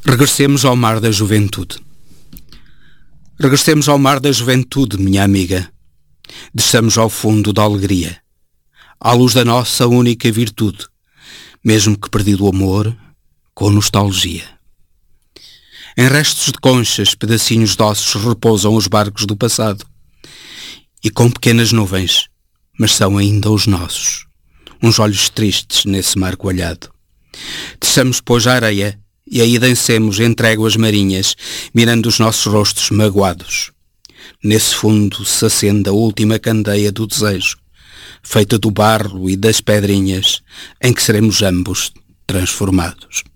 Regressemos ao mar da juventude. Regressemos ao mar da juventude, minha amiga. Desçamos ao fundo da alegria, à luz da nossa única virtude, mesmo que perdido o amor, com nostalgia. Em restos de conchas, pedacinhos de ossos repousam os barcos do passado, e com pequenas nuvens, mas são ainda os nossos, uns olhos tristes nesse mar coalhado. Desçamos, pois, à areia, e aí dancemos entre éguas marinhas, mirando os nossos rostos magoados. Nesse fundo se acende a última candeia do desejo, feita do barro e das pedrinhas, em que seremos ambos transformados.